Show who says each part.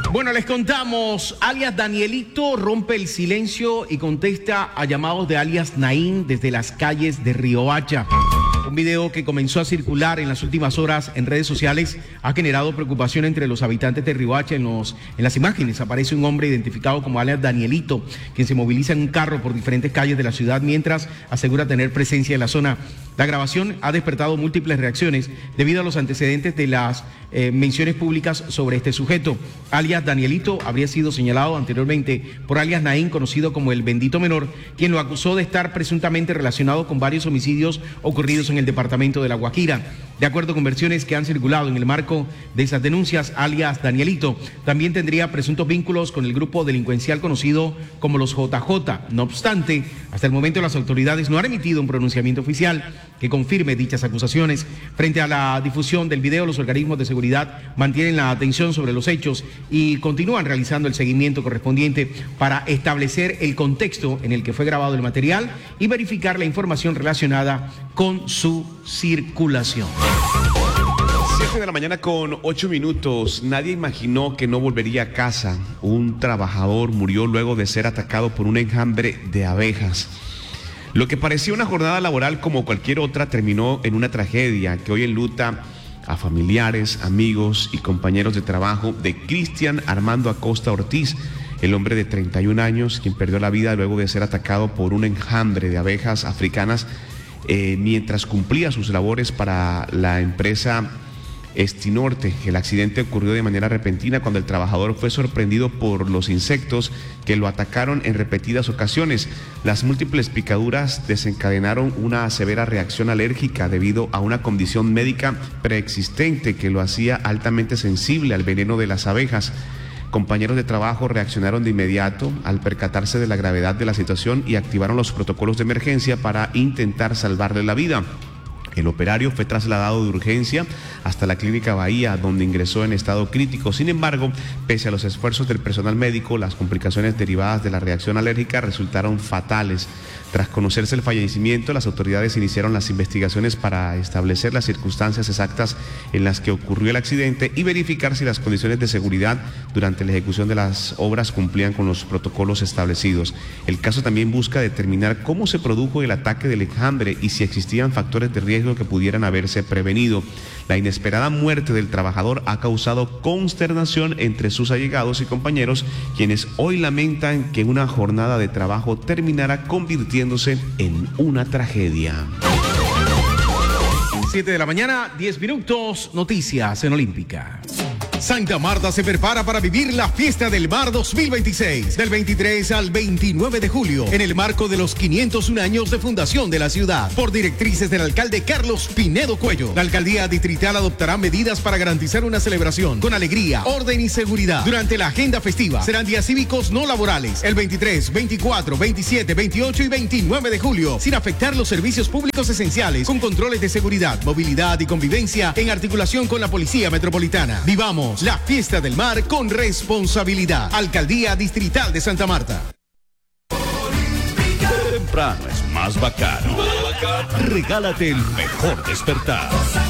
Speaker 1: Bueno, les contamos, alias Danielito rompe el silencio y contesta a llamados de alias Naín desde las calles de Riohacha. Un video que comenzó a circular en las últimas horas en redes sociales ha generado preocupación entre los habitantes de Riohacha. En las imágenes aparece un hombre identificado como alias Danielito, quien se moviliza en un carro por diferentes calles de la ciudad mientras asegura tener presencia en la zona. La grabación ha despertado múltiples reacciones debido a los antecedentes de las menciones públicas sobre este sujeto. Alias Danielito habría sido señalado anteriormente por alias Naín, conocido como el Bendito Menor, quien lo acusó de estar presuntamente relacionado con varios homicidios ocurridos en el departamento de La Guajira. De acuerdo con versiones que han circulado en el marco de esas denuncias, alias Danielito también tendría presuntos vínculos con el grupo delincuencial conocido como los JJ. No obstante, hasta el momento las autoridades no han emitido un pronunciamiento oficial que confirme dichas acusaciones. Frente a la difusión del video, los organismos de seguridad mantienen la atención sobre los hechos y continúan realizando el seguimiento correspondiente para establecer el contexto en el que fue grabado el material y verificar la información relacionada con su circulación.
Speaker 2: 7 de la mañana con 8 minutos. Nadie imaginó que no volvería a casa. Un trabajador murió luego de ser atacado por un enjambre de abejas. Lo que parecía una jornada laboral como cualquier otra terminó en una tragedia que hoy enluta a familiares, amigos y compañeros de trabajo de Cristian Armando Acosta Ortiz, el hombre de 31 años, quien perdió la vida luego de ser atacado por un enjambre de abejas africanas mientras cumplía sus labores para la empresa Estinorte. El accidente ocurrió de manera repentina cuando el trabajador fue sorprendido por los insectos que lo atacaron en repetidas ocasiones. Las múltiples picaduras desencadenaron una severa reacción alérgica debido a una condición médica preexistente que lo hacía altamente sensible al veneno de las abejas. Compañeros de trabajo reaccionaron de inmediato al percatarse de la gravedad de la situación y activaron los protocolos de emergencia para intentar salvarle la vida. El operario fue trasladado de urgencia hasta la clínica Bahía, donde ingresó en estado crítico. Sin embargo, pese a los esfuerzos del personal médico, las complicaciones derivadas de la reacción alérgica resultaron fatales. Tras conocerse el fallecimiento, las autoridades iniciaron las investigaciones para establecer las circunstancias exactas en las que ocurrió el accidente y verificar si las condiciones de seguridad durante la ejecución de las obras cumplían con los protocolos establecidos. El caso también busca determinar cómo se produjo el ataque del enjambre y si existían factores de riesgo que pudieran haberse prevenido. La inesperada muerte del trabajador ha causado consternación entre sus allegados y compañeros, quienes hoy lamentan que una jornada de trabajo terminara convirtiéndose en una tragedia.
Speaker 1: 7 de la mañana, 10 minutos, noticias en Olímpica. Santa Marta se prepara para vivir la Fiesta del Mar 2026, del 23 al 29 de julio, en el marco de los 501 años de fundación de la ciudad, por directrices del alcalde Carlos Pinedo Cuello. La alcaldía distrital adoptará medidas para garantizar una celebración con alegría, orden y seguridad. Durante la agenda festiva, serán días cívicos no laborales, el 23, 24, 27, 28 y 29 de julio, sin afectar los servicios públicos esenciales, con controles de seguridad, movilidad y convivencia en articulación con la Policía Metropolitana. Vivamos la Fiesta del Mar con responsabilidad. Alcaldía Distrital de Santa Marta.
Speaker 3: Temprano es más bacano. Regálate el mejor despertar.